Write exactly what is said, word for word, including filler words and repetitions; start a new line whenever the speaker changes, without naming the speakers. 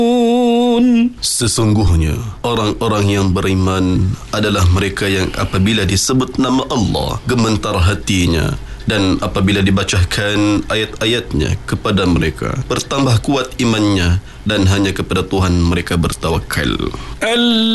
Sesungguhnya orang-orang yang beriman adalah mereka yang apabila disebut nama Allah gemetar hatinya, dan apabila dibacakan ayat-ayatnya kepada mereka bertambah kuat imannya, dan hanya kepada Tuhan mereka bertawakal.